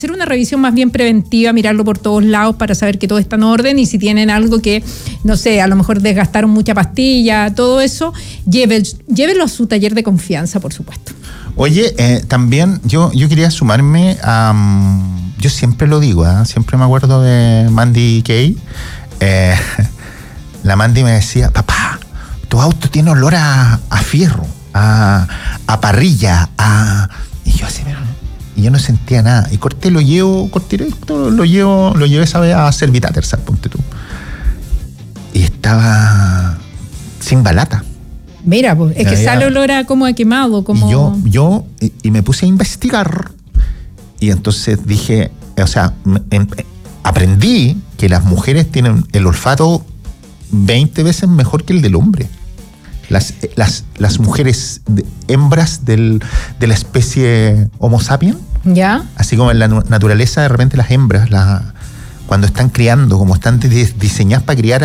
hacer una revisión más bien preventiva, mirarlo por todos lados para saber que todo está en orden, y si tienen algo que, no sé, a lo mejor desgastaron mucha pastilla, todo eso, llévenlo a su taller de confianza, por supuesto. Oye, también yo quería sumarme a... yo siempre lo digo, siempre me acuerdo de Mandy Kay. La Mandy me decía, papá, tu auto tiene olor a fierro, a parrilla, y yo así, y yo no sentía nada. Y lo llevé esa vez a Servitater, ponte tú. Y estaba sin balata. Mira, pues, es que sale olor a como a quemado. Como... Y me puse a investigar. Y entonces dije, o sea, aprendí que las mujeres tienen el olfato 20 veces mejor que el del hombre. Las mujeres hembras de la especie Homo sapiens, ¿ya? Así como en la naturaleza, de repente las hembras, cuando están criando, como están diseñadas para criar a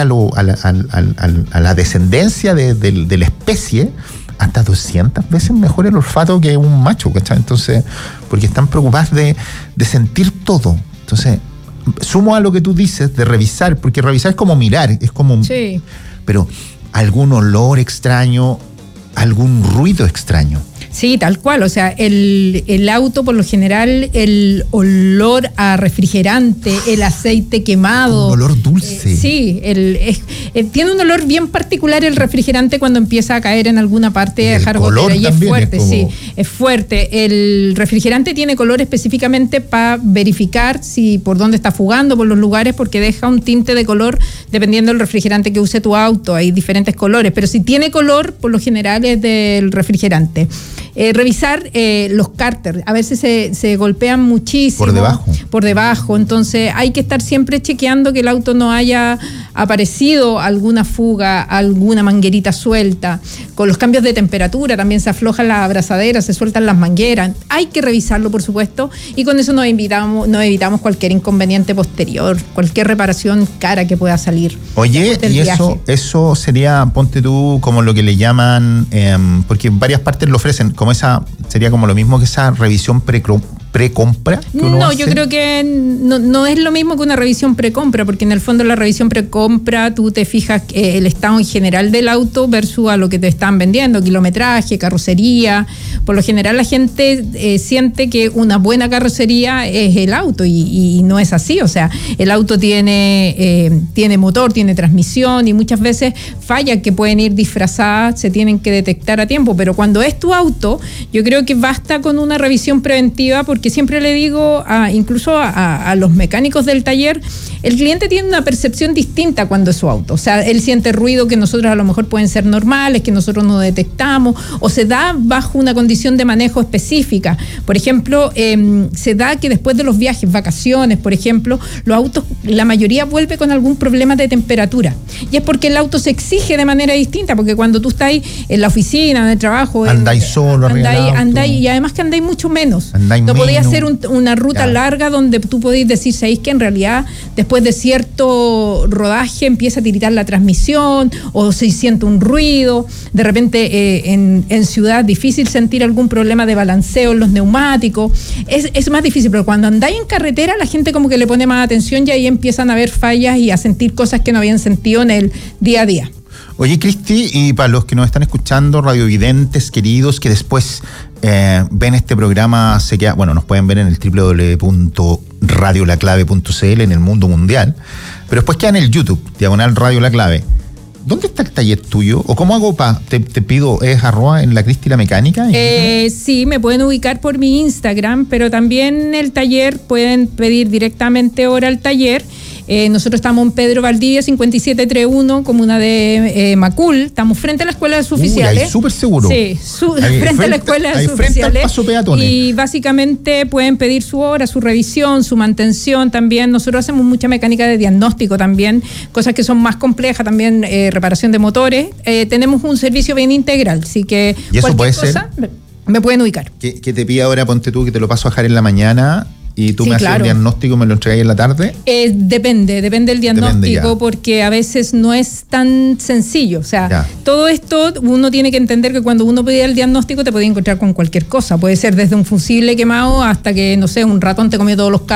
la descendencia de la especie, hasta 200 veces mejor el olfato que un macho, ¿cachai? Entonces, porque están preocupadas de sentir todo. Entonces, sumo a lo que tú dices de revisar, porque revisar es como mirar, es como... Sí. Pero algún olor extraño, algún ruido extraño. Sí, tal cual. O sea, el auto, por lo general, el olor a refrigerante, el aceite quemado. Un olor dulce. Sí, tiene un olor bien particular el refrigerante cuando empieza a caer en alguna parte, de dejar gotera. Y es fuerte, sí, es fuerte. El refrigerante tiene color específicamente para verificar si por dónde está fugando, por los lugares, porque deja un tinte de color dependiendo del refrigerante que use tu auto. Hay diferentes colores, pero si tiene color, por lo general es del refrigerante. Revisar los cárteres, a veces se golpean muchísimo. Por debajo, entonces hay que estar siempre chequeando que el auto no haya aparecido alguna fuga, alguna manguerita suelta. Con los cambios de temperatura también se aflojan las abrazaderas, se sueltan las mangueras. Hay que revisarlo, por supuesto, y con eso nos evitamos cualquier inconveniente posterior, cualquier reparación cara que pueda salir. Oye, y eso sería, ponte tú, como lo que le llaman, porque en varias partes lo ofrecen, como esa, sería como lo mismo que esa revisión precompra que uno hace. Yo creo que no es lo mismo que una revisión precompra, porque en el fondo la revisión precompra tú te fijas el estado en general del auto versus a lo que te están vendiendo, kilometraje, carrocería. Por lo general la gente siente que una buena carrocería es el auto y no es así. O sea, el auto tiene motor, tiene transmisión, y muchas veces fallas que pueden ir disfrazadas se tienen que detectar a tiempo, pero cuando es tu auto, yo creo que basta con una revisión preventiva, porque siempre le digo incluso a los mecánicos del taller, el cliente tiene una percepción distinta cuando es su auto. O sea, él siente ruido que nosotros a lo mejor pueden ser normales, que nosotros no detectamos, o se da bajo una condición de manejo específica. Por ejemplo, se da que después de los viajes, vacaciones, por ejemplo, los autos, la mayoría vuelve con algún problema de temperatura. Y es porque el auto se exige de manera distinta, porque cuando tú estás en la oficina, en el trabajo... Andáis solo, andáis, y además que andáis mucho menos. No podéis hacer una ruta larga donde tú podéis decir, ¿sabéis que en realidad después de cierto rodaje empieza a tiritar la transmisión o se siente un ruido? De repente en ciudad difícil sentir algún problema de balanceo en los neumáticos. Es más difícil, pero cuando andáis en carretera la gente como que le pone más atención y ahí empiezan a ver fallas y a sentir cosas que no habían sentido en el día a día. Oye, Cristi, y para los que nos están escuchando, radiovidentes queridos, que después ven este programa, nos pueden ver en el www.radiolaclave.cl en el mundo mundial, pero después queda en el YouTube, diagonal Radio La Clave. ¿Dónde está el taller tuyo? ¿O cómo hago te pido, es @ en la Cristi la Mecánica? Sí, me pueden ubicar por mi Instagram, pero también el taller pueden pedir directamente hora al taller. Nosotros estamos en Pedro Valdivia 5731, comuna de Macul. Estamos frente a la escuela de suboficiales. Ahí súper seguro. Sí, frente a la escuela de suboficiales. Frente al paso peatones. Y básicamente pueden pedir su hora, su revisión, su mantención también. Nosotros hacemos mucha mecánica de diagnóstico también, cosas que son más complejas también, reparación de motores. Tenemos un servicio bien integral, así que ¿y eso puede ser? Me pueden ubicar. Que te pida ahora, ponte tú, que te lo paso a dejar en la mañana. y tú Sí, me haces claro. un diagnóstico y me lo entregáis en la tarde. Depende del diagnóstico, Depende, porque a veces no es tan sencillo. O sea, Ya. todo esto uno tiene que entender que cuando uno pide el diagnóstico te puede encontrar con cualquier cosa. Puede ser desde un fusible quemado hasta que, no sé, un ratón te comió todos los